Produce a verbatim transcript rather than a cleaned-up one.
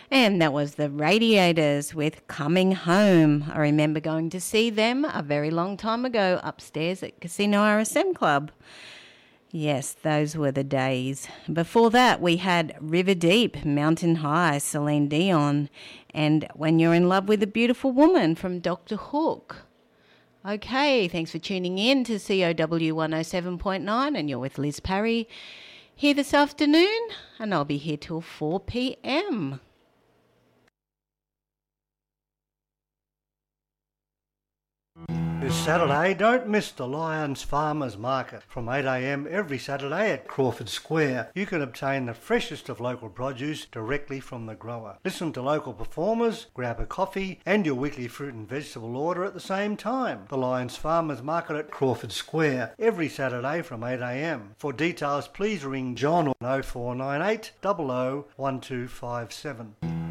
And that was the Radiators with Coming Home. I remember going to see them a very long time ago upstairs at Casino R S M Club. Yes, those were the days. Before that, we had River Deep, Mountain High, Celine Dion, and When You're in Love with a Beautiful Woman from Doctor Hook. Okay, thanks for tuning in to C O W one oh seven point nine, and you're with Liz Parry here this afternoon, and I'll be here till four p.m. This Saturday, don't miss the Lions Farmers Market from eight a.m. every Saturday at Crawford Square. You can obtain the freshest of local produce directly from the grower. Listen to local performers, grab a coffee and your weekly fruit and vegetable order at the same time. The Lions Farmers Market at Crawford Square every Saturday from eight a.m. For details, please ring John on oh four nine eight, zero zero one two five seven.